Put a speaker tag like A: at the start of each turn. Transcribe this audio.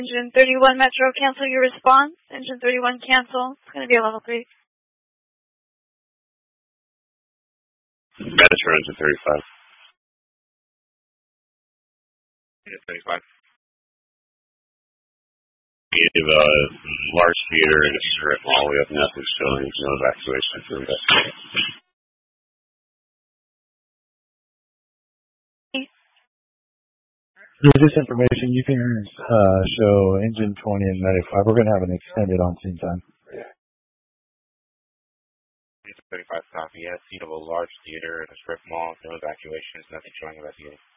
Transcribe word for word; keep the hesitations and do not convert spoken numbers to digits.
A: Engine thirty-one Metro, cancel your response. Engine thirty-one, cancel. It's going to be a level three.
B: Metro, engine thirty-five.
C: Engine thirty-five.
B: Give a large theater and a strip all the way up north of showing no evacuation for investigation.
D: With this information, you can uh, show engine twenty and ninety-five. We're going to have an extended on-scene time.
C: Engine thirty-five, copy. Yes, scene of a large theater and a strip mall. No evacuations. Nothing showing investigation.